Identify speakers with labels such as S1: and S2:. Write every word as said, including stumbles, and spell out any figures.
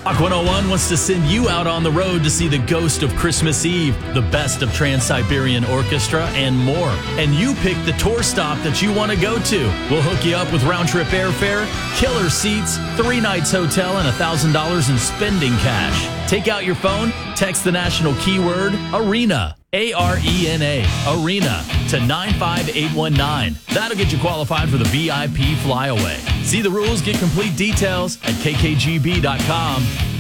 S1: Rock one oh one wants to send you out on the road to see the Ghost of Christmas Eve, the best of Trans-Siberian Orchestra, and more. And you pick the tour stop that you want to go to. We'll hook you up with round-trip airfare, killer seats, three nights hotel, and one thousand dollars in spending cash. Take out your phone, text the national keyword, ARENA, A R E N A, ARENA, to nine five eight one nine. That'll get you qualified for the V I P flyaway. See the rules, get complete details at k k g b dot com.